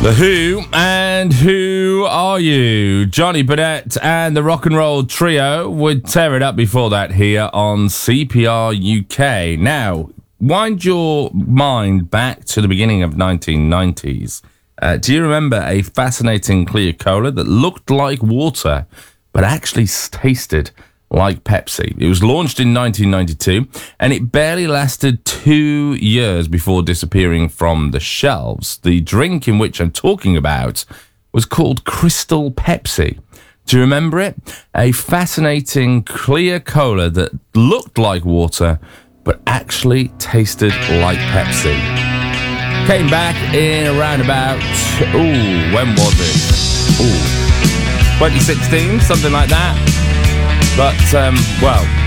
The Who and Who Are You? Johnny Burnett and the Rock and Roll Trio would tear it up before that here on CPR UK. Now, wind your mind back to the beginning of 1990s. Do you remember a fascinating clear cola that looked like water but actually tasted like Pepsi? It was launched in 1992 and it barely lasted 2 years before disappearing from the shelves. The drink in which I'm talking about was called Crystal Pepsi. Do you remember it? A fascinating clear cola that looked like water but actually tasted like Pepsi. Came back in around about, when was it? 2016, something like that. But,